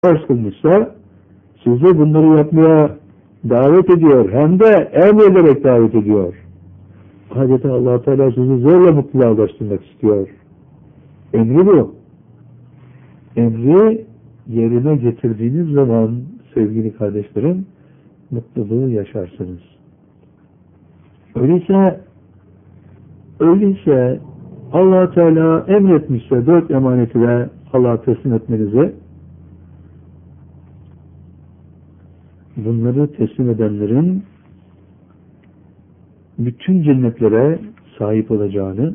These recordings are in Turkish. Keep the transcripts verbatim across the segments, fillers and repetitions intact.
farz kılmışsa sizi bunları yapmaya davet ediyor. Hem de emrederek davet ediyor. Adeta Allah Teala sizi zorla mutluluğa ulaştırmak istiyor. Emri bu. Emri yerine getirdiğiniz zaman sevgili kardeşlerim mutluluğu yaşarsınız. Öyleyse öyleyse Allah Teala emretmişse dört emaneti de Allah'a teslim etmenizi, bunları teslim edenlerin bütün cennetlere sahip olacağını,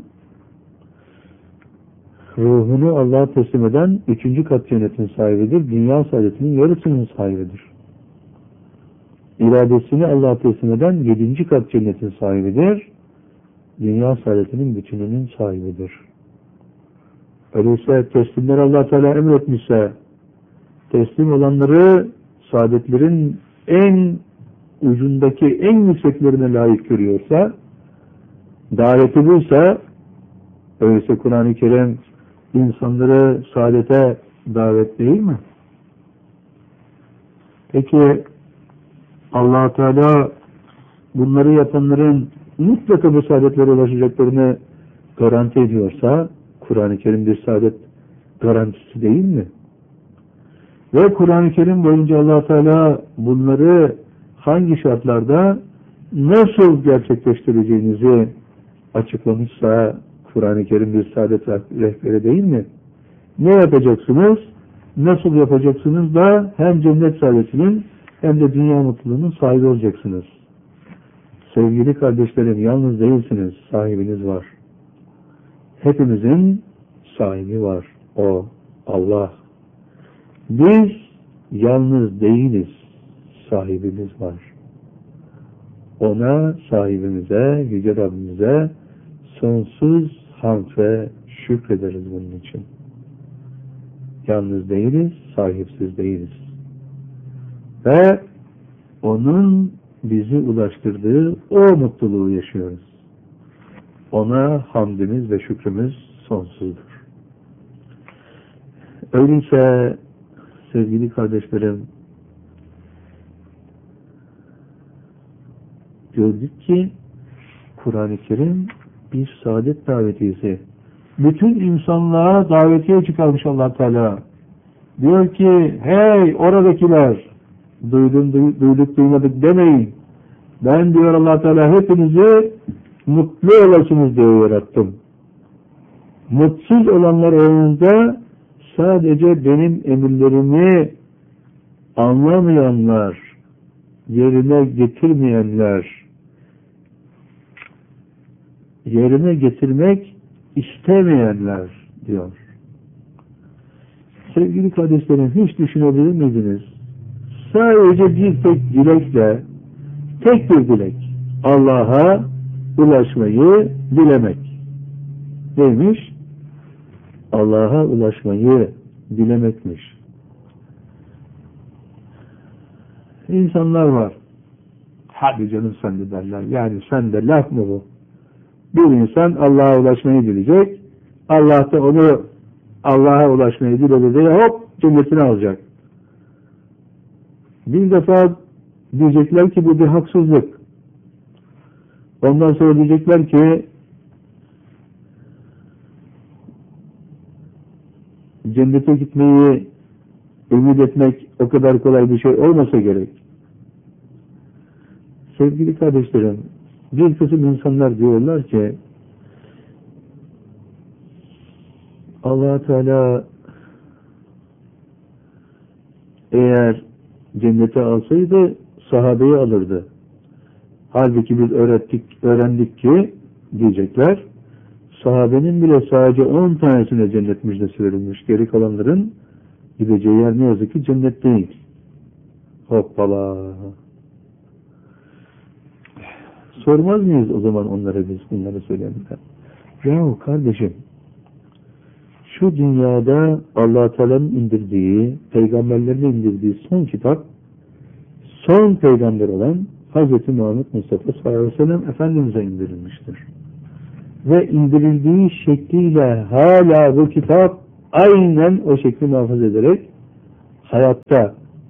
ruhunu Allah'a teslim eden üçüncü kat cennetin sahibidir, dünya saadetinin yarısının sahibidir. İradesini Allah'a teslim eden yedinci kat cennetin sahibidir, dünya saadetinin bütününün sahibidir. Öyleyse teslimler Allah Teala emretmişse, teslim olanları saadetlerin en ucundaki en yükseklerine layık görüyorsa, daveti buysa, öyleyse Kur'an-ı Kerim insanları saadete davet değil mi? Peki Allah Teala bunları yapanların mutlaka bu saadetlere ulaşacaklarını garanti ediyorsa, Kur'an-ı Kerim bir saadet garantisi değil mi? Ve Kur'an-ı Kerim boyunca Allah Teala bunları hangi şartlarda nasıl gerçekleştireceğinizi açıklamışsa, Kur'an-ı Kerim bir saadet rehberi değil mi? Ne yapacaksınız? Nasıl yapacaksınız da hem cennet saadetinin hem de dünya mutluluğunun sahibi olacaksınız. Sevgili kardeşlerim, yalnız değilsiniz, sahibiniz var. Hepimizin sahibi var. O Allah. Biz yalnız değiliz, sahibimiz var. Ona, sahibimize, Yüce Rabbimize sonsuz hamd ve şükrederiz bunun için. Yalnız değiliz, sahipsiz değiliz. Ve onun bizi ulaştırdığı o mutluluğu yaşıyoruz. Ona hamdimiz ve şükrümüz sonsuzdur. Öyleyse sevgili kardeşlerim, gördük ki Kur'an-ı Kerim bir saadet davetiyesi. Bütün insanlığa davetiye çıkarmış Allah Teala. Diyor ki, hey oradakiler, duydum, duyduk duymadık demeyin. Ben diyor Allah Teala hepinizi mutlu olasınız diye yarattım. Mutsuz olanlar aranızda sadece benim emirlerimi anlamayanlar, yerine getirmeyenler, yerine getirmek istemeyenler diyor. Sevgili kardeşlerim, hiç düşünebilir miydiniz? Sadece bir tek dilekle, tek bir dilek, Allah'a ulaşmayı dilemek. Neymiş? Allah'a ulaşmayı dilemekmiş. İnsanlar var. Hadi canım sen de derler. Yani sen de laf mı bu? Bir insan Allah'a ulaşmayı dileyecek. Allah da onu Allah'a ulaşmayı diledi diye hop cennetini alacak. Bir defa diyecekler ki bu bir haksızlık. Ondan sonra diyecekler ki cennete gitmeyi ümit etmek o kadar kolay bir şey olmasa gerek. Sevgili kardeşlerim, bir kısım insanlar diyorlar ki Allah Teala eğer cennete alsaydı sahabeyi alırdı. Halbuki biz öğrettik, öğrendik ki diyecekler, sahabenin bile sadece on tanesine cennet müjdesi verilmiş. Geri kalanların gideceği yer ne yazık ki cennet değil. Hoppala. Sormaz mıyız o zaman onlara biz bunları söyleyenler? Yahu kardeşim, şu dünyada Allah Teala'nın indirdiği, peygamberlerin indirdiği son kitap, son peygamber olan Hz. Muhammed Mustafa sallallahu aleyhi ve sellem Efendimiz'e indirilmiştir. Ve indirildiği şekliyle hala bu kitap aynen o şekli muhafaza ederek hayatta.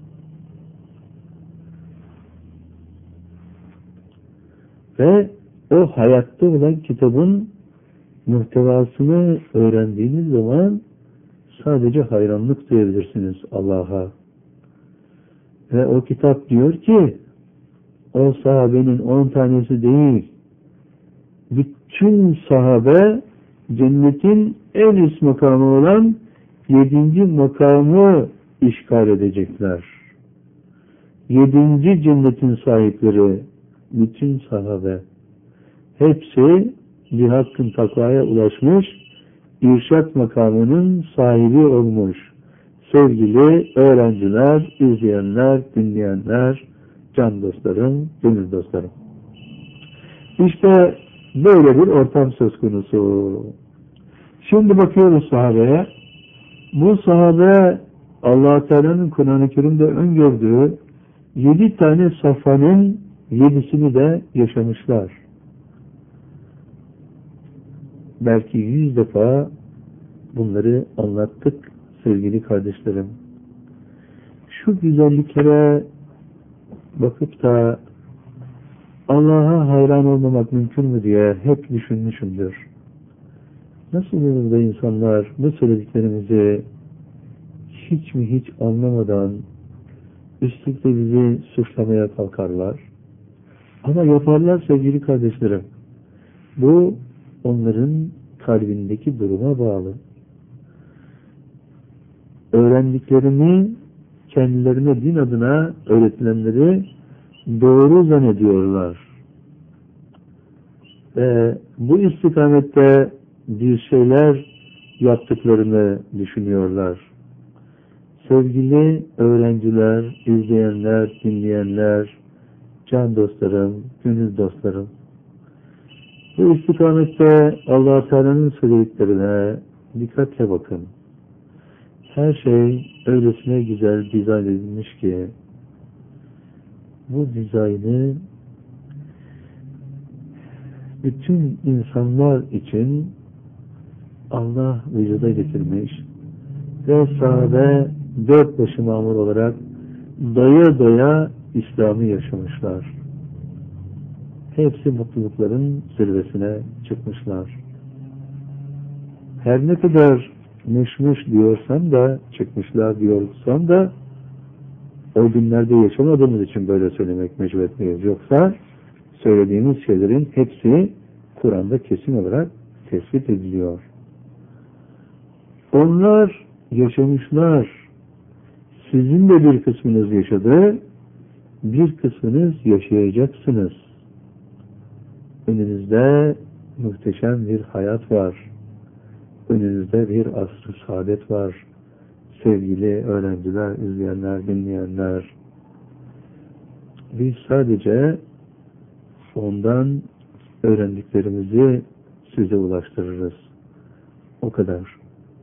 Ve o hayatta olan kitabın muhtevasını öğrendiğiniz zaman sadece hayranlık duyabilirsiniz Allah'a. Ve o kitap diyor ki, o sahabenin on tanesi değil, bütün sahabe cennetin en üst makamı olan yedinci makamı işgal edecekler. Yedinci cennetin sahipleri, bütün sahabe, hepsi bir hakkın takvaya ulaşmış, irşat makamının sahibi olmuş. Sevgili öğrenciler, izleyenler, dinleyenler, can dostlarım, gönül dostlarım. İşte böyle bir ortam söz konusu. Şimdi bakıyoruz sahabeye. Bu sahabe Allah-u Teala'nın Kur'an-ı Kerim'de öngördüğü yedi tane safhanın yedisini de yaşamışlar. Belki yüz defa bunları anlattık sevgili kardeşlerim. Şu güzelliklere bakıp da Allah'a hayran olmamak mümkün mü diye hep düşünmüşümdür. Nasıl olur da insanlar bu söylediklerimizi hiç mi hiç anlamadan üstelik de bizi suçlamaya kalkarlar? Ama yaparlar sevgili kardeşlerim. Bu onların kalbindeki duruma bağlı. Öğrendiklerini kendilerine din adına öğretilenleri doğru zannediyorlar. Ve bu istikamette bir şeyler yaptıklarını düşünüyorlar. Sevgili öğrenciler, izleyenler, dinleyenler, can dostlarım, gönül dostlarım, bu istikamette Allah-u Teala'nın söylediklerine dikkatle bakın. Her şey öylesine güzel dizayn edilmiş ki bu dizaynı bütün insanlar için Allah vücuda getirmiş ve sahabe dört başı mamur olarak doya doya İslam'ı yaşamışlar. Hepsi mutlulukların zirvesine çıkmışlar. Her ne kadar müşmüş diyorsan da, çıkmışlar diyorsan da o günlerde yaşamadığımız için böyle söylemek mecburiyetliyiz. Yoksa söylediğimiz şeylerin hepsi Kur'an'da kesin olarak tespit ediliyor. Onlar yaşamışlar. Sizin de bir kısmınız yaşadı, bir kısmınız yaşayacaksınız. Önünüzde muhteşem bir hayat var. Önünüzde bir asr-ı saadet var. Sevgili öğrenciler, izleyenler, dinleyenler. Biz sadece ondan öğrendiklerimizi size ulaştırırız. O kadar.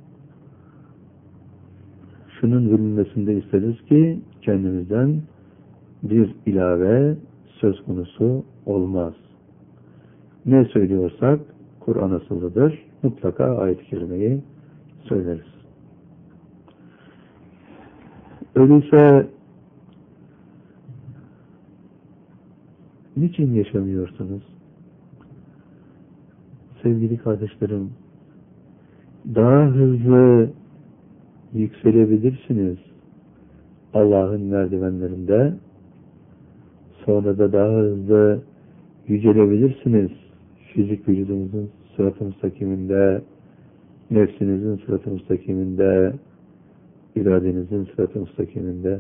Şunun bilinmesinde isteriz ki kendimizden bir ilave söz konusu olmaz. Ne söylüyorsak Kur'an asıllıdır. Mutlaka ayet-i kerimeyi söyleriz. Öyleyse niçin yaşamıyorsunuz? Sevgili kardeşlerim, daha hızlı yükselebilirsiniz Allah'ın merdivenlerinde, sonra da daha hızlı yücelebilirsiniz fizik vücudunuzun sırat-ı müstakiminde, nefsinizin sırat-ı müstakiminde, iradenizin sırat-ı müstakiminde.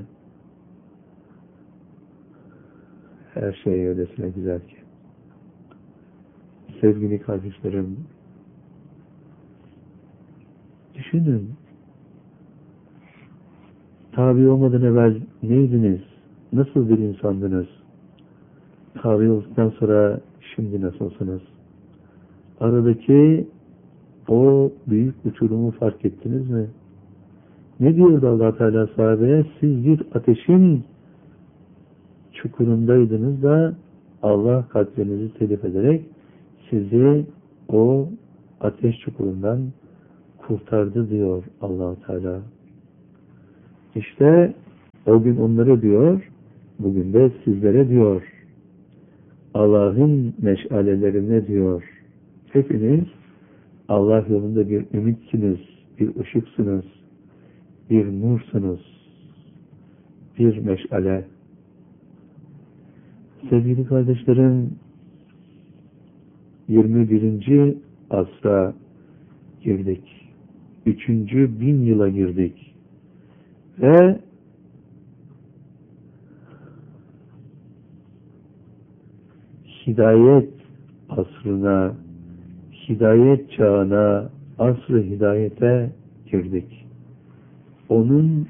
Her şey öylesine güzel ki. Sevgili kardeşlerim, düşünün, tabi olmadan evvel neydiniz? Nasıl bir insandınız? Tabi olduktan sonra şimdi nasılsınız? Aradaki o büyük uçurumu fark ettiniz mi? Ne diyordu Allah Teala sahabeye? Siz bir ateşin çukurundaydınız da Allah kalplerinizi telif ederek sizi o ateş çukurundan kurtardı diyor Allah Teala. İşte o gün onları diyor, bugün de sizlere diyor. Allah'ın meşalelerine diyor. Hepiniz Allah yolunda bir ümitsiniz, bir ışıksınız, bir nursunuz, bir meşale. Sevgili kardeşlerim, yirmi birinci asra girdik. Üçüncü bin yıla girdik. Ve hidayet asrına, hidayet çağına, asr-ı hidayete girdik. Onun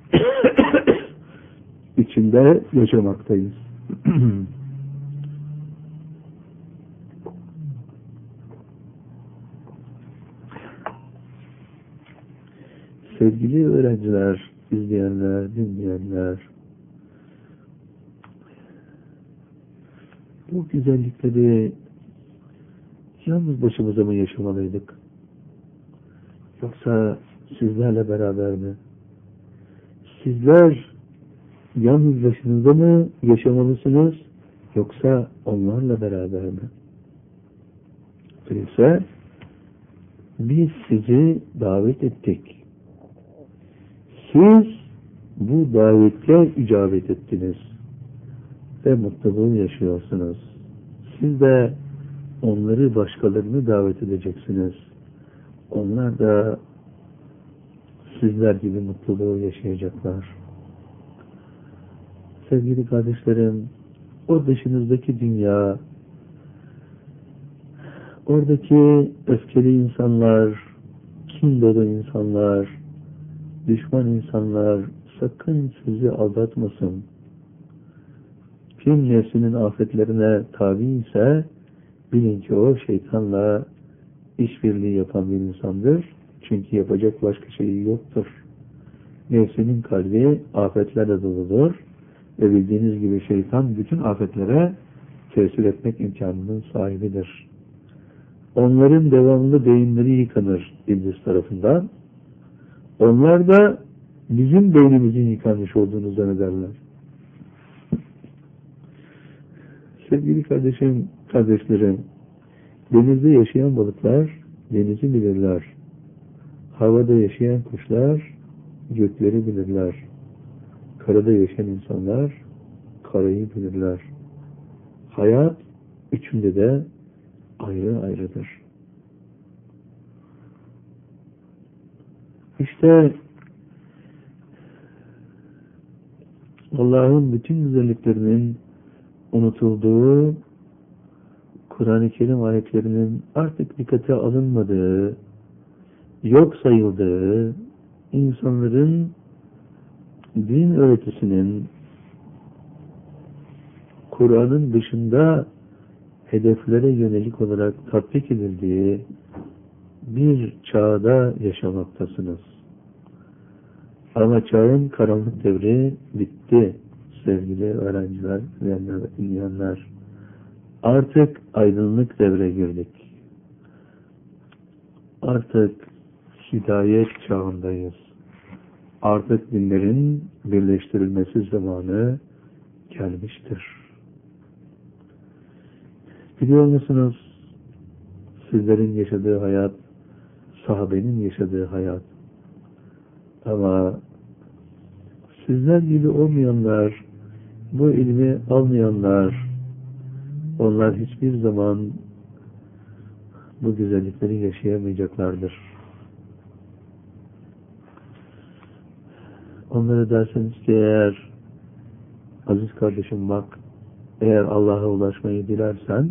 içinde yaşamaktayız. Sevgili öğrenciler, izleyenler, dinleyenler, bu güzellikleri yalnız başımıza mı yaşamalıydık? Yoksa sizlerle beraber mi? Sizler yalnız başınıza mı yaşamalısınız? Yoksa onlarla beraber mi? Öyleyse biz sizi davet ettik. Siz bu davetle icabet ettiniz ve mutluluğu yaşıyorsunuz. Siz de onları, başkalarını davet edeceksiniz. Onlar da sizler gibi mutluluğu yaşayacaklar. Sevgili kardeşlerim, o dışınızdaki dünya, oradaki öfkeli insanlar, kin dolu insanlar, düşman insanlar sakın sizi aldatmasın. Kim nefsinin afetlerine tabi ise bilin ki o şeytanla işbirliği yapan bir insandır. Çünkü yapacak başka şeyi yoktur. Nefsinin kalbi afetlerle doludur ve bildiğiniz gibi şeytan bütün afetlere tesir etmek imkanının sahibidir. Onların devamlı beyinleri yıkanır iblis tarafından. Onlar da bizim beynimizin yıkanmış olduğunu zannederler. Sevgili kardeşim, kardeşlerim, denizde yaşayan balıklar denizi bilirler. Havada yaşayan kuşlar gökleri bilirler. Karada yaşayan insanlar karayı bilirler. Hayat üçünde de ayrı ayrıdır. İşte Allah'ın bütün güzelliklerinin unutulduğu, Kur'an-ı Kerim ayetlerinin artık dikkate alınmadığı, yok sayıldığı, insanların din öğretisinin Kur'an'ın dışında hedeflere yönelik olarak tatbik edildiği bir çağda yaşamaktasınız. Ama çağın karanlık devri bitti sevgili öğrenciler, dinleyenler. Artık aydınlık devre girdik. Artık hidayet çağındayız. Artık dinlerin birleştirilmesi zamanı gelmiştir. Biliyor musunuz? Sizlerin yaşadığı hayat, sahabenin yaşadığı hayat. Ama sizler gibi olmayanlar, bu ilmi almayanlar, onlar hiçbir zaman bu güzellikleri yaşayamayacaklardır. Onlara derseniz ki eğer, aziz kardeşim bak, eğer Allah'a ulaşmayı dilersen,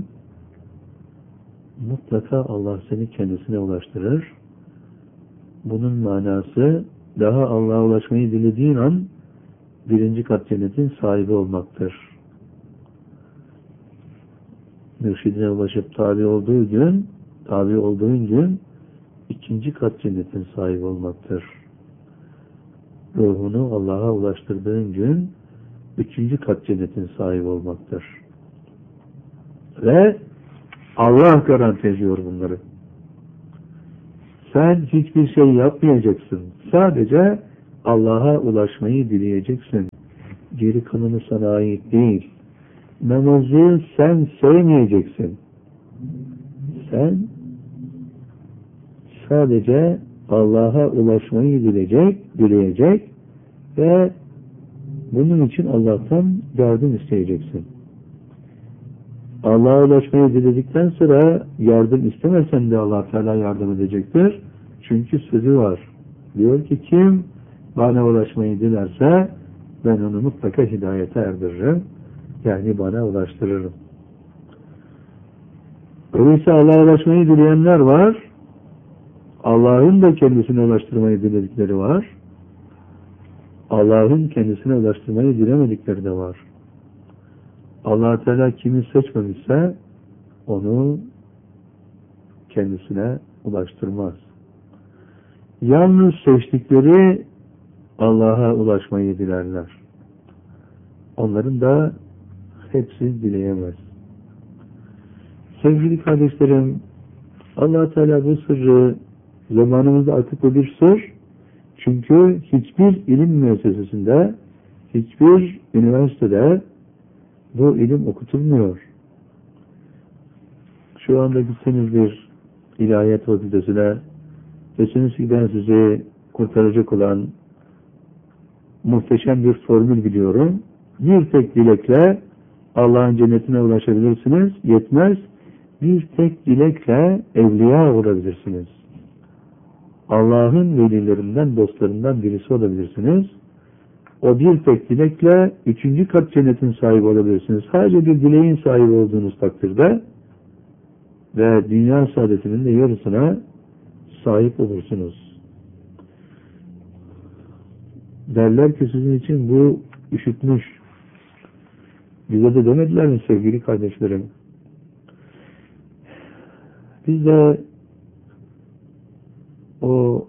mutlaka Allah seni kendisine ulaştırır. Bunun manası, daha Allah'a ulaşmayı dilediğin an, birinci kat cennetin sahibi olmaktır. Mürşidine ulaşıp tabi olduğu gün, tabi olduğun gün, ikinci kat cennetin sahibi olmaktır. Ruhunu Allah'a ulaştırdığın gün, üçüncü kat cennetin sahibi olmaktır. Ve Allah garanti ediyor bunları. Sen hiçbir şey yapmayacaksın. Sadece Allah'a ulaşmayı dileyeceksin. Geri kalanı sana ait değil. Namazı sen sevmeyeceksin. Sen sadece Allah'a ulaşmayı dileyecek, dileyecek ve bunun için Allah'tan yardım isteyeceksin. Allah'a ulaşmayı diledikten sonra yardım istemesen de Allah Teala yardım edecektir. Çünkü sözü var. Diyor ki kim bana ulaşmayı dilerse ben onu mutlaka hidayete erdiririm. Yani bana ulaştırırım. Öyleyse Allah'a ulaşmayı dileyenler var. Allah'ın da kendisine ulaştırmayı diledikleri var. Allah'ın kendisine ulaştırmayı dilemedikleri de var. Allah Teala kimi seçmemişse onu kendisine ulaştırmaz. Yalnız seçtikleri Allah'a ulaşmayı dilerler. Onların da hepsi dileyemez. Sevgili kardeşlerim, Allah Teala bu sırrı zamanımızda artık bu bir sır. Çünkü hiçbir ilim müessesesinde, hiçbir üniversitede bu ilim okutulmuyor. Şu anda gitseniz bir ilahiyat fakültesine, deseniz ki ben sizi kurtaracak olan muhteşem bir formül biliyorum. Bir tek dilekle Allah'ın cennetine ulaşabilirsiniz. Yetmez. Bir tek dilekle evliya olabilirsiniz. Allah'ın velilerinden, dostlarından birisi olabilirsiniz. O bir tek dilekle üçüncü kat cennetin sahibi olabilirsiniz. Sadece bir dileğin sahibi olduğunuz takdirde ve dünya saadetinin de yarısına sahip olursunuz. Derler ki sizin için bu üşütmüş. Bize de demediler mi sevgili kardeşlerim? Biz de o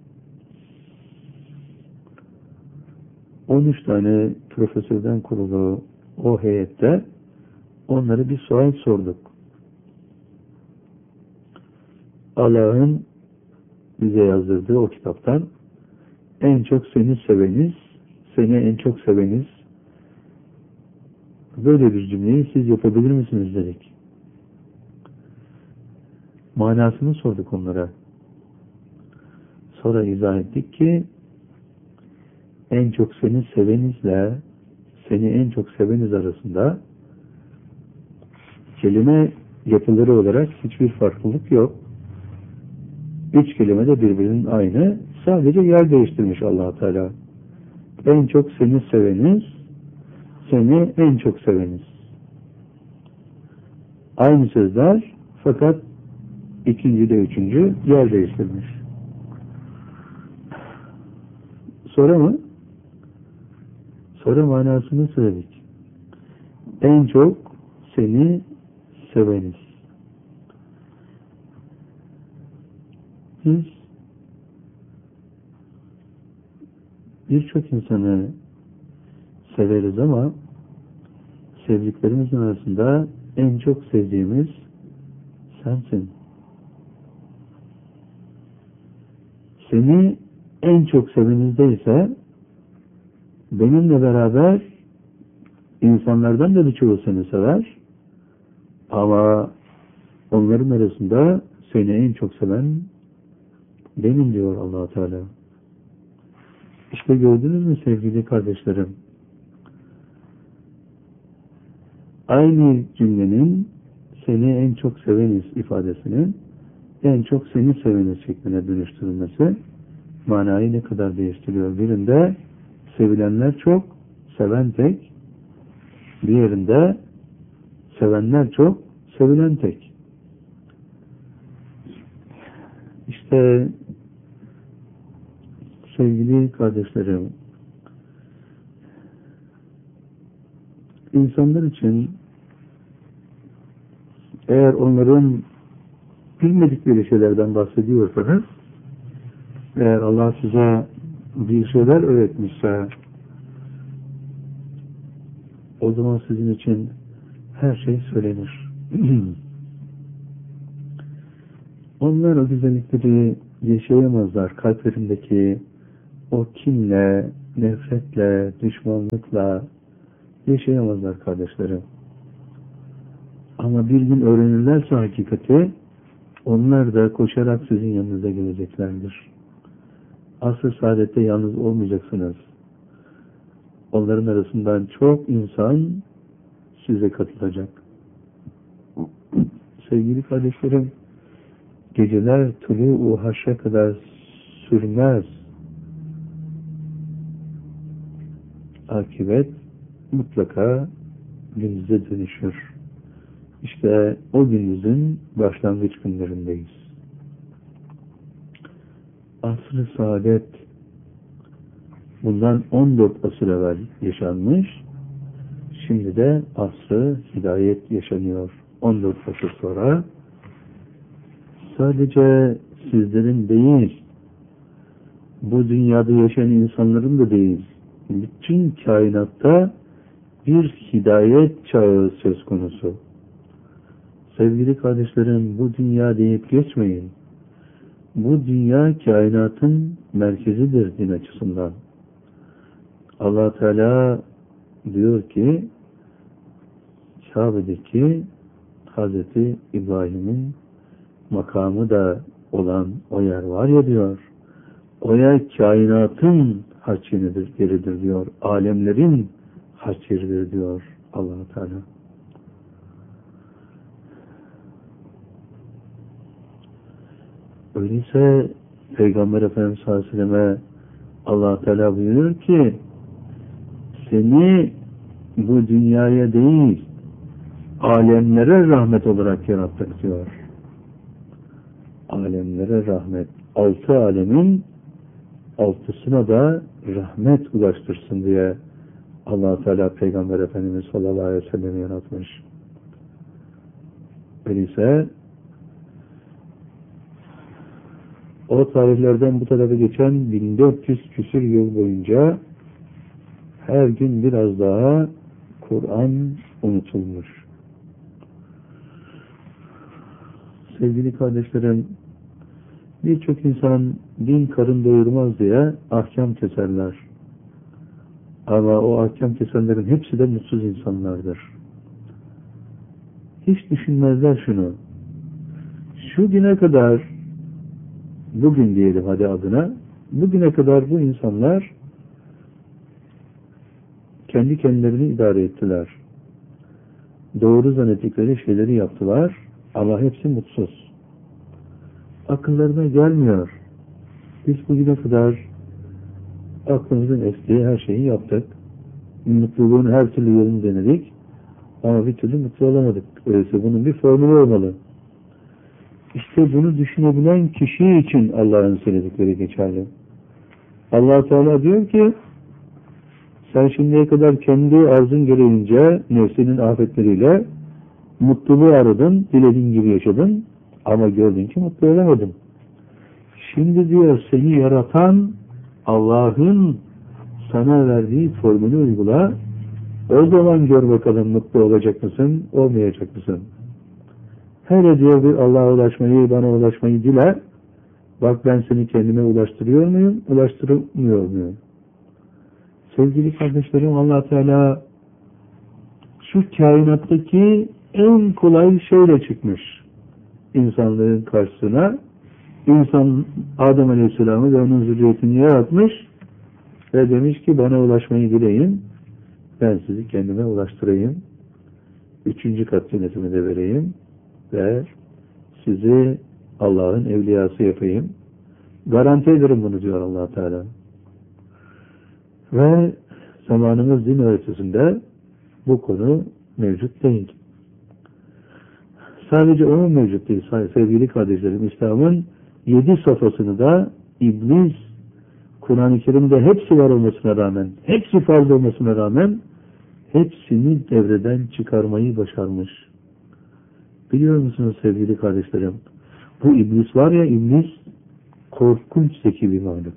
on üç tane profesörden kurulu o heyette onlara bir sual sorduk. Allah'ın bize yazdırdığı o kitaptan en çok seni seveniz, seni en çok seveniz, böyle bir cümleyi siz yapabilir misiniz dedik. Manasını sorduk onlara. Sonra izah ettik ki en çok seni sevenizle seni en çok seveniz arasında kelime yapıları olarak hiçbir farklılık yok. Üç kelime de birbirinin aynı. Sadece yer değiştirmiş Allah Teala. En çok seni seveniz, seni en çok seveniz. Aynı sözler fakat ikinci de üçüncü yer değiştirmiş. Sonra mı? Sonra manasını söyledik. En çok seni seveniz. Biz birçok insanı severiz ama sevdiklerimizin arasında en çok sevdiğimiz sensin. Seni en çok sevenizde ise benimle beraber insanlardan da birçoğu seni sever ama onların arasında seni en çok seven benim diyor Allah Teala. İşte gördünüz mü sevgili kardeşlerim? Aynı cümlenin seni en çok seveniz ifadesinin en çok seni seveniz şekline dönüştürülmesi manayı ne kadar değiştiriyor? Birinde sevilenler çok, seven tek. Diğerinde sevenler çok, sevilen tek. İşte sevgili kardeşlerim, insanlar için eğer onların bilmedikleri şeylerden bahsediyorsanız, eğer Allah size bir şeyler öğretmişse, o zaman sizin için her şey söylenir. Onlar o güzellikleri yaşayamazlar. Kalplerindeki o kinle, nefretle, düşmanlıkla yaşayamazlar kardeşlerim. Ama bir gün öğrenirlerse hakikati, onlar da koşarak sizin yanınıza geleceklerdir. Asr-ı saadette yalnız olmayacaksınız. Onların arasından çok insan size katılacak. Sevgili kardeşlerim, geceler tulu-u haşre kadar sürmez. Akibet mutlaka gündüze dönüşür. İşte o gündüzün başlangıç günlerindeyiz. Asr-ı saadet bundan on dört asır evvel yaşanmış. Şimdi de asr-ı hidayet yaşanıyor. on dört asır sonra sadece sizlerin değil, bu dünyada yaşayan insanların da değil, bütün kainatta bir hidayet çağı söz konusu. Sevgili kardeşlerim, bu dünya deyip geçmeyin. Bu dünya kainatın merkezidir din açısından. Allah Teala diyor ki, Kabe'deki Hazreti İbrahim'in makamı da olan o yer var ya diyor, o yer kainatın haç yeridir diyor, alemlerin haç yeridir diyor Allah Teala. Öyleyse Peygamber Efendimiz sallallahu aleyhi ve selleme Allah Teala buyuruyor ki, seni bu dünyaya değil, alemlere rahmet olarak yarattık diyor. Alemlere rahmet. Altı alemin altısına da rahmet ulaştırsın diye Allah Teala Peygamber Efendimiz sallallahu aleyhi ve sellem'i yaratmış. Öyleyse o tarihlerden bu tarafa geçen bin dört yüz küsur yıl boyunca her gün biraz daha Kur'an unutulmuş. Sevgili kardeşlerim, birçok insan din karın doyurmaz diye ahkam keserler. Ama o ahkam kesenlerin hepsi de mutsuz insanlardır. Hiç düşünmezler şunu. Şu güne kadar, bugün diyelim hadi adına, bugüne kadar bu insanlar kendi kendilerini idare ettiler. Doğru zannettikleri şeyleri yaptılar ama hepsi mutsuz. Akıllarına gelmiyor. Biz bugüne kadar aklımızın estiği her şeyi yaptık. Mutluluğun her türlü yolunu denedik ama bir türlü mutlu olamadık. Öyleyse bunun bir formülü olmalı. İşte bunu düşünebilen kişi için Allah'ın söyledikleri geçerli. Allah Teala diyor ki, sen şimdiye kadar kendi arzun gereğince nefsinin afetleriyle mutluluğu aradın, dilediğin gibi yaşadın ama gördün ki mutlu olamadın. Şimdi diyor seni yaratan Allah'ın sana verdiği formülü uygula, o zaman gör bakalım mutlu olacak mısın, olmayacak mısın? Hele diyor bir Allah'a ulaşmayı, bana ulaşmayı dile, bak ben seni kendime ulaştırıyor muyum, ulaştırmıyor muyum? Sevgili kardeşlerim, Allah Teala şu kainattaki en kolay şeyle çıkmış insanlığın karşısına. İnsan Adem Aleyhisselam'ı ve onun zürriyetini yaratmış ve demiş ki bana ulaşmayı dileyin, ben sizi kendime ulaştırayım, üçüncü kat cennetimi de vereyim ve sizi Allah'ın evliyası yapayım. Garanti ederim bunu diyor Allah Teala. Ve zamanımız din öğretisinde bu konu mevcut değil. Sadece onun mevcut değil sevgili kardeşlerim. İslam'ın yedi safhasını da iblis Kur'an-ı Kerim'de hepsi var olmasına rağmen, hepsi farz olmasına rağmen hepsini devreden çıkarmayı başarmış. Biliyor musunuz sevgili kardeşlerim? Bu iblis var ya, iblis korkunç zeki bir varlık.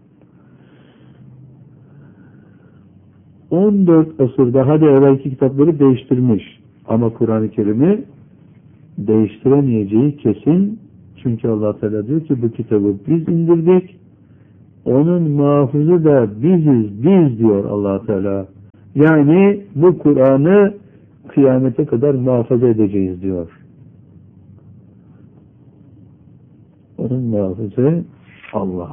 on dört asırda hadi evvelki kitapları değiştirmiş. Ama Kur'an-ı Kerim'i değiştiremeyeceği kesin. Çünkü Allah Teala diyor ki bu kitabı biz indirdik. onun muhafızı da biziz, biz diyor Allah Teala. Yani bu Kur'an'ı kıyamete kadar muhafaza edeceğiz diyor. Onun muhafızı Allah.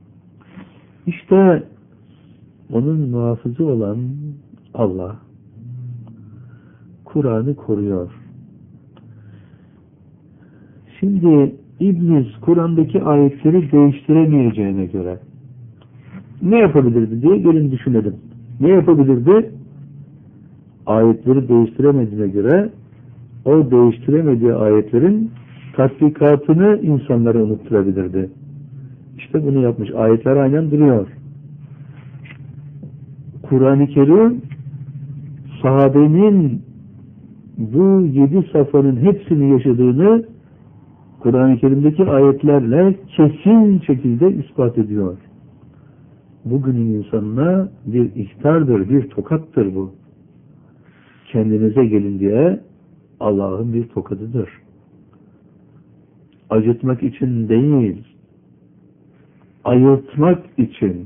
İşte onun muhafızı olan Allah Kur'an'ı koruyor. Şimdi İblis Kur'an'daki ayetleri değiştiremeyeceğine göre ne yapabilirdi diye gelin düşünelim. Ne yapabilirdi? Ayetleri değiştiremediğine göre o değiştiremediği ayetlerin tatbikatını insanlara unutturabilirdi. İşte bunu yapmış. Ayetler aynen duruyor. Kur'an-ı Kerim sahabenin bu yedi safhanın hepsini yaşadığını Kur'an-ı Kerim'deki ayetlerle kesin şekilde ispat ediyor. Bugünün insanına bir ihtardır, bir tokattır bu. Kendinize gelin diye Allah'ın bir tokadıdır. Acıtmak için değil, ayıltmak için,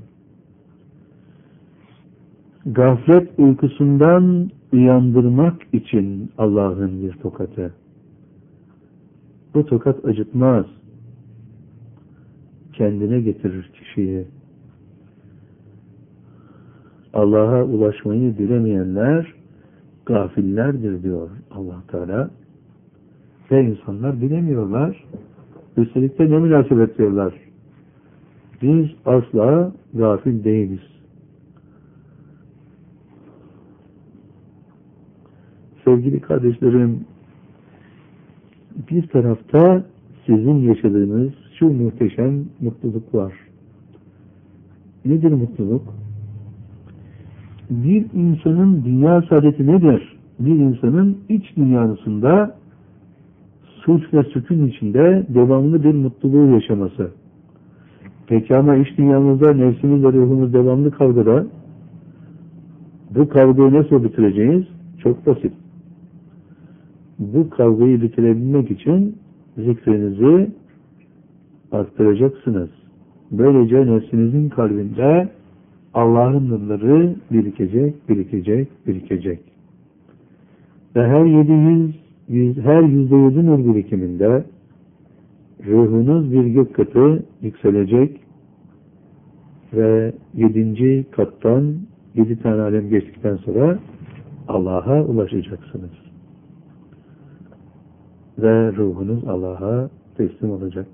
gaflet uykusundan uyandırmak için Allah'ın bir tokatı. Bu tokat acıtmaz. Kendine getirir kişiyi. Allah'a ulaşmayı bilemeyenler gafillerdir diyor Allah Teala. Ve insanlar bilemiyorlar. Üstelik de ne münasebet diyorlar. Biz asla gafil değiliz. Sevgili kardeşlerim, bir tarafta sizin yaşadığınız şu muhteşem mutluluk var. Nedir mutluluk? Bir insanın dünya saadeti nedir? Bir insanın iç dünyasında sulh ve sükun içinde devamlı bir mutluluğu yaşaması. Peki ama iç dünyamızda nefsimiz ve ruhumuz devamlı kavgada. Bu kavgayı nasıl bitireceğiz? Çok basit. Bu kavgayı bitirebilmek için zikrinizi arttıracaksınız. Böylece nefsinizin kalbinde Allah'ın nurları birikecek, birikecek, birikecek. Ve her yedi yüz, yüz her yüzde yüzü nur birikiminde ruhunuz bir gök katı yükselecek ve yedinci kattan yedi tane alem geçtikten sonra Allah'a ulaşacaksınız. Ve ruhunuz Allah'a teslim olacak.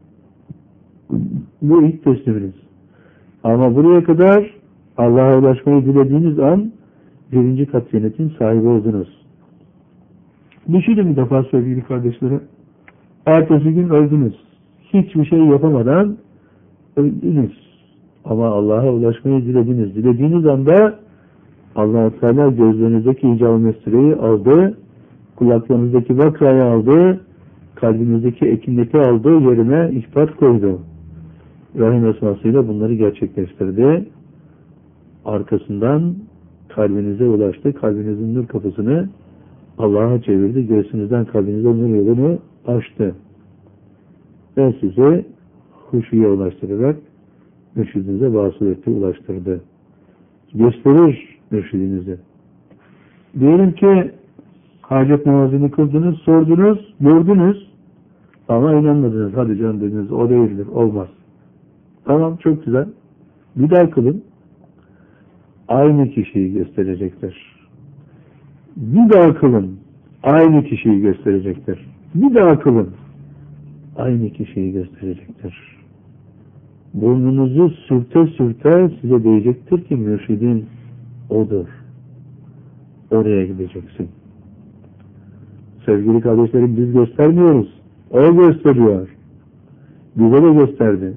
Bu ilk tesliminiz. Ama buraya kadar Allah'a ulaşmayı dilediğiniz an birinci kat cennetin sahibi oldunuz. Düşünün bir defa sevgili kardeşlerim. Ertesi gün öldünüz. Hiçbir şey yapamadan öldünüz. Ama Allah'a ulaşmayı dilediniz. Dilediğiniz anda Allah-u Teala gözlerinizdeki icab-ı mesreyi aldı, kulaklarınızdaki vakrayı aldı, kalbinizdeki ekinleti aldı, yerine ispat koydu. Rahim esmasıyla bunları gerçekleştirdi. Arkasından kalbinize ulaştı. Kalbinizin nur kapısını Allah'a çevirdi. Göğsünüzden kalbinize nur yolunu açtı. Ve size huşuya ulaştırarak mürşidinize vasıl etti, ulaştırdı. Gösterir mürşidinizi. Diyelim ki hacet namazını kıldınız, sordunuz, gördünüz ama inanmadınız. Hadi canım dediniz, o değildir, olmaz. Tamam, çok güzel. Bir daha kılın. Aynı kişiyi gösterecektir. Bir daha kılın. Aynı kişiyi gösterecektir. Bir daha kılın. Aynı kişiyi gösterecektir. Burnunuzu sürte sürte size diyecektir ki mürşidin odur. Oraya gideceksin. Sevgili kardeşlerim, biz göstermiyoruz. O gösteriyor. Bize de gösterdi.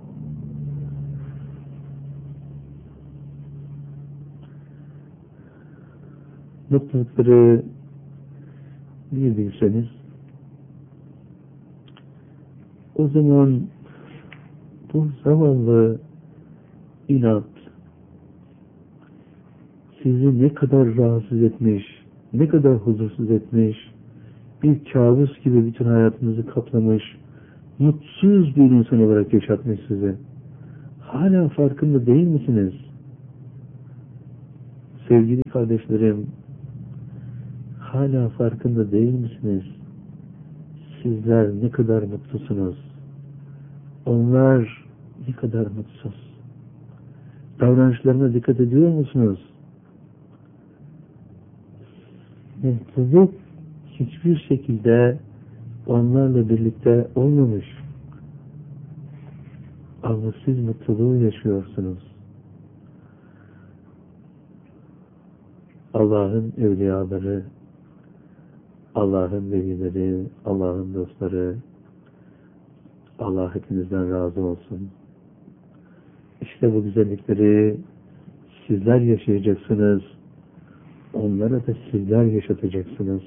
Mutlulukları bir bilseniz o zaman bu zavallı inat sizi ne kadar rahatsız etmiş, ne kadar huzursuz etmiş, bir kabus gibi bütün hayatınızı kaplamış, mutsuz bir insan olarak yaşatmış sizi. Hala farkında değil misiniz? Sevgili kardeşlerim, hala farkında değil misiniz? Sizler ne kadar mutlusunuz? Onlar ne kadar mutsuz? Davranışlarına dikkat ediyor musunuz? Mutluluk hiçbir şekilde onlarla birlikte olmamış. Ama siz mutluluğu yaşıyorsunuz. Allah'ın evliyaları, Allah'ın velileri, Allah'ın dostları, Allah hepinizden razı olsun. İşte bu güzellikleri sizler yaşayacaksınız. Onlara da sizler yaşatacaksınız.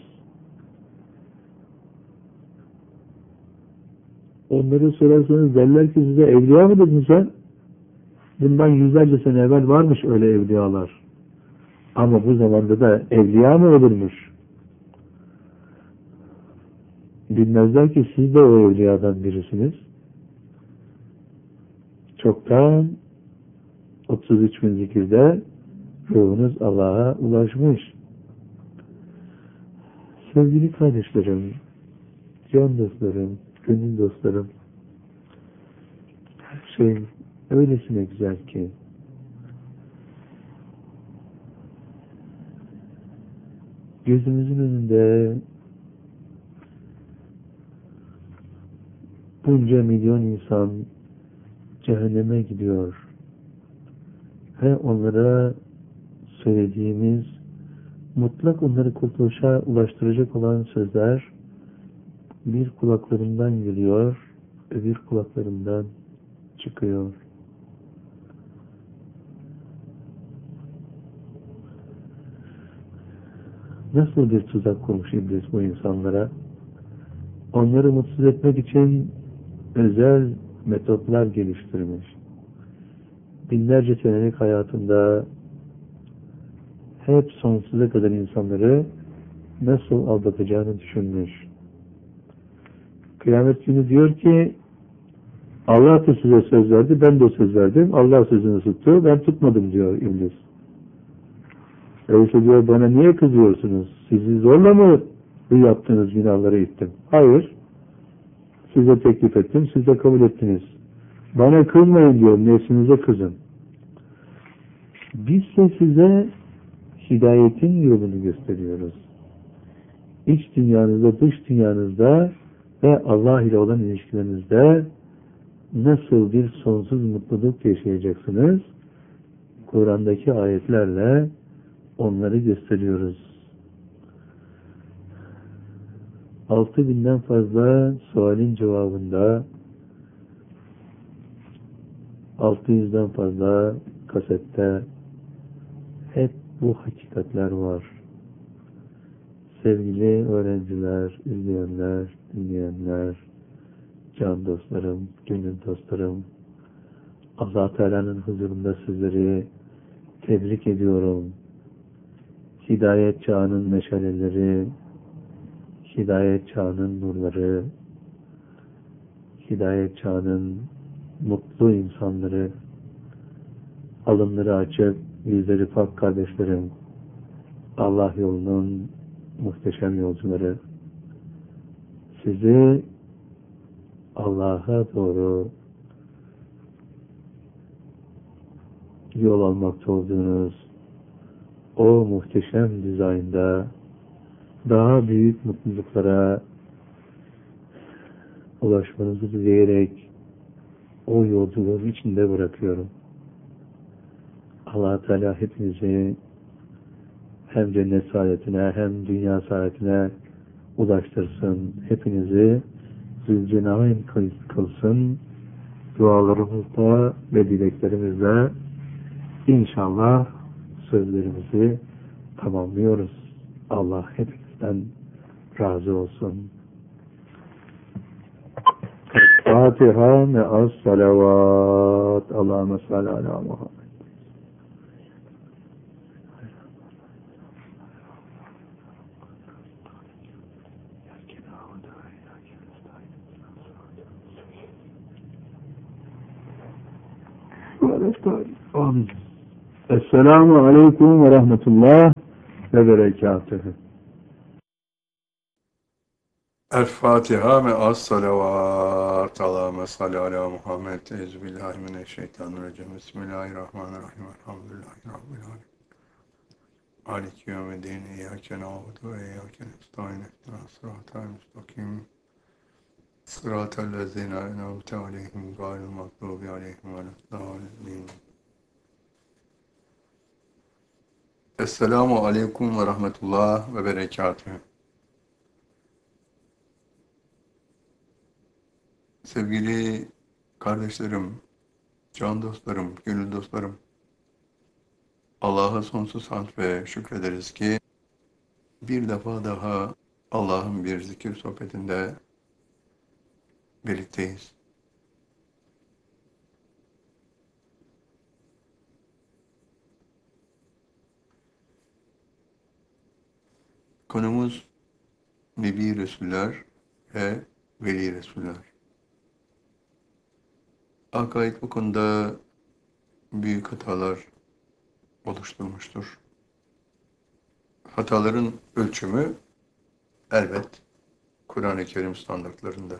Onları sorarsanız derler ki size evliya mı dedin sen? Bundan yüzlerce sene evvel varmış öyle evliyalar. Ama bu zamanda da evliya mı olurmuş? Bilmezler ki siz de o evliyadan birisiniz. Çoktan otuz üç bin zikirde ruhunuz Allah'a ulaşmış. Sevgili kardeşlerim, can dostlarım, gönül dostlarım, her şey öylesine güzel ki gözümüzün önünde bunca milyon insan cehenneme gidiyor ve onlara söylediğimiz mutlak onları kurtuluşa ulaştıracak olan sözler bir kulaklarından geliyor, öbür kulaklarından çıkıyor. Nasıl bir tuzak kurmuş iblis bu insanlara? Onları mutsuz etmek için özel metotlar geliştirmiş. Binlerce senelik hayatında hep sonsuza kadar insanları nasıl aldatacağını düşünmüş. Kıyamet günü diyor ki Allah da size söz verdi, ben de söz verdim. Allah sözünü tuttu, ben tutmadım diyor iblis. Öyleyse diyor bana niye kızıyorsunuz? Sizi zorla mı bu yaptığınız günahları ittim? Hayır. Size teklif ettim, siz de kabul ettiniz. Bana kızmayın diyor, nefsinize kızın. Biz de size hidayetin yolunu gösteriyoruz. İç dünyanızda, dış dünyanızda ve Allah ile olan ilişkilerinizde nasıl bir sonsuz mutluluk yaşayacaksınız? Kur'an'daki ayetlerle onları gösteriyoruz. Altı binden fazla sualin cevabında altı yüzden fazla kasette hep bu hakikatler var. Sevgili öğrenciler, izleyenler, dinleyenler, can dostlarım, gönül dostlarım, Allah Teala'nın huzurunda sizleri tebrik ediyorum. Hidayet çağının meşaleleri, hidayet çağının nurları, hidayet çağının mutlu insanları, alınları açık, yüzleri pak kardeşlerim, Allah yolunun muhteşem yolcuları, sizi Allah'a doğru yol almakta olduğunuz o muhteşem dizaynda daha büyük mutluluklara ulaşmanızı dileyerek o yolculuğun içinde bırakıyorum. Allah Teala hepinizi hem cennet saadetine hem dünya saadetine ulaştırsın. Hepinizi Zülcenayn kılsın. Dualarımızda ve dileklerimizle inşallah sözlerimizi tamamlıyoruz. Allah hepinizden razı olsun. Fatiha me'as salavat. Allahümme salli ala Muhammed. Amin. Esselamu aleyküm ve rahmetullah ve berekatühü. El-Fatiha ve as-salavat. Allahümme salli ala Muhammed. Euzubillahimineşşeytanirracim. Bismillahirrahmanirrahim. Elhamdülillahi Rabbil alemin. Maliki yevmiddin. İyyâke na'budu ve iyyâke nestaîn. İhdinas sıratal müstakim. Sıratal lezîne en'amte aleyhim gayril mağdûbi aleyhim veleddâllîn. Esselamu aleyküm ve rahmetullah ve berekatühü. Sevgili kardeşlerim, can dostlarım, gönül dostlarım, Allah'a sonsuz hamd ve şükrederiz ki bir defa daha Allah'ın bir zikir sohbetinde birlikteyiz. Konumuz Nebi Resuller ve Veli Resuller. Akaid bu konuda büyük hatalar oluşturmuştur. Hataların ölçümü elbet Kur'an-ı Kerim standartlarında.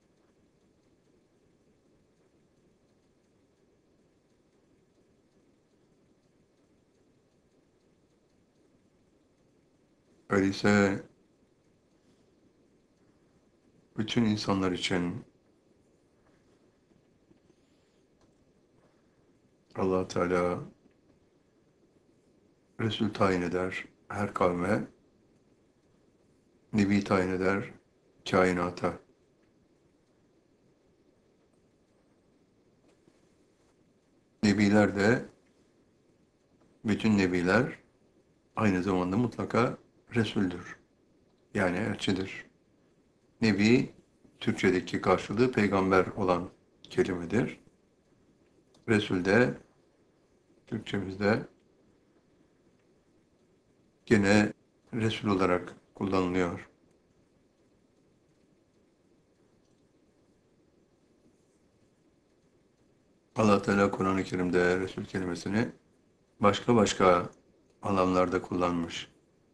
Öyleyse bütün insanlar için Allah Teala Resul tayin eder her kavme, Nebi tayin eder kainata. Nebiler de, bütün nebiler aynı zamanda mutlaka Resul'dür. Yani elçidir. Nebi, Türkçedeki karşılığı peygamber olan kelimedir. Resul de, Türkçemizde gene Resul olarak kullanılıyor. Allah Teala Kur'an-ı Kerim'de Resul kelimesini başka başka alanlarda kullanmış.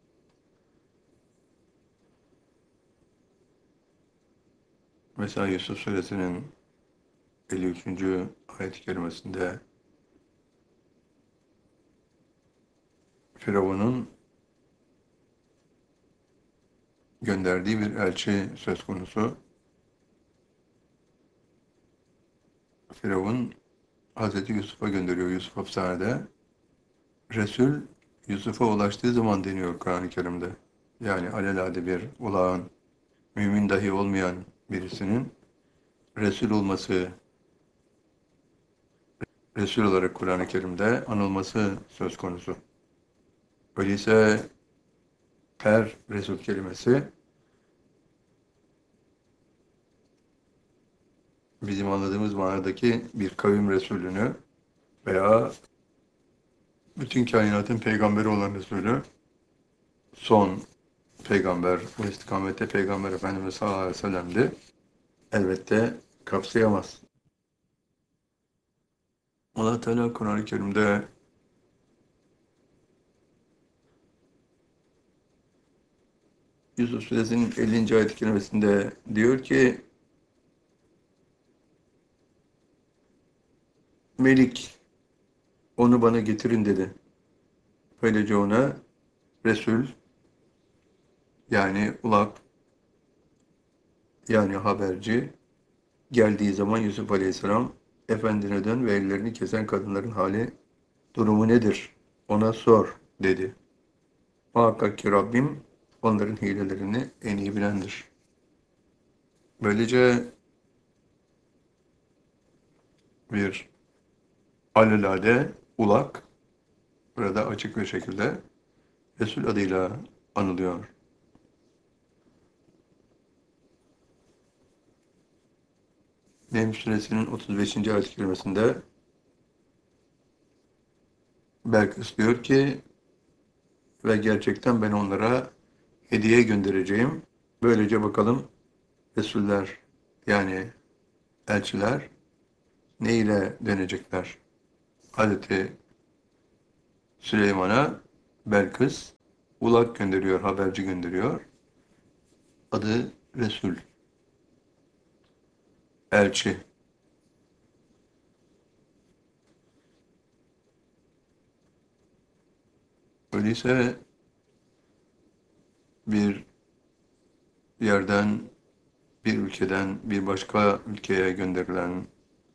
Mesela Yusuf Suresinin elli üçüncü ayet-i kerimesinde Firavun'un gönderdiği bir elçi söz konusu. Firavun Hazreti Yusuf'a gönderiyor, Yusuf hapishanede. Resul Yusuf'a ulaştığı zaman deniyor Kur'an-ı Kerim'de. Yani alelade bir ulağın, mümin dahi olmayan birisinin Resul olması, Resul olarak Kur'an-ı Kerim'de anılması söz konusu. Öyleyse her Resul kelimesi bizim anladığımız manadaki bir kavim Resulünü veya bütün kainatın peygamberi olan Resulü, son peygamber, bu istikamette Peygamber Efendimiz sallallahu aleyhi ve sellem'di, elbette kapsayamaz. Allah Teala Kur'an-ı Kerim'de Yusuf Suresinin ellinci ayet-i kerimesinde diyor ki, Melik onu bana getirin dedi. Böylece ona Resul, yani ulak, yani haberci geldiği zaman Yusuf Aleyhisselam, efendine dön ve ellerini kesen kadınların hali, durumu nedir? Ona sor dedi. Muhakkak ki Rabbim onların hilelerini en iyi bilendir. Böylece bir alelade ulak burada açık bir şekilde Resul adıyla anılıyor. Neml Suresinin otuz beşinci ayet-i kerimesinde Belkıs diyor ki, ve gerçekten ben onlara hediye göndereceğim. Böylece bakalım Resuller, yani elçiler ne ile dönecekler? Hazreti Süleyman'a Belkıs ulak gönderiyor, haberci gönderiyor. Adı Resul, elçi. Öyleyse bir yerden, bir ülkeden bir başka ülkeye gönderilen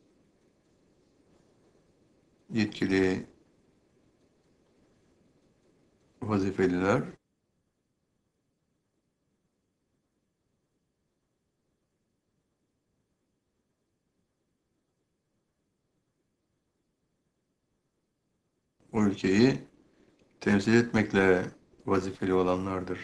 yetkili vazifeliler o ülkeyi temsil etmekle vazifeli olanlardır.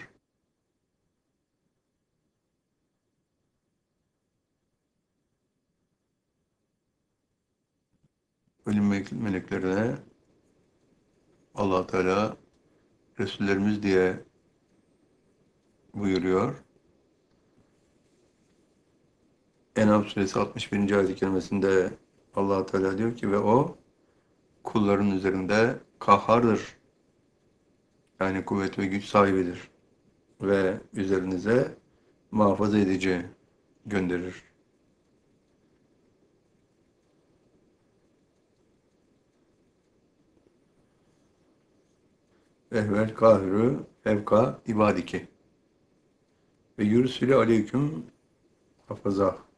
Ölüm meleklerine Allah Teala Resullerimiz diye buyuruyor. En'am suresi altmış birinci ayet-i kerimesinde Allah Teala diyor ki ve o kulların üzerinde kahhardır. Yani kuvvet ve güç sahibidir. Ve üzerinize muhafaza edici gönderir. Ehvel kahürü fevka ibadiki ve yürüsülü aleyküm hafaza.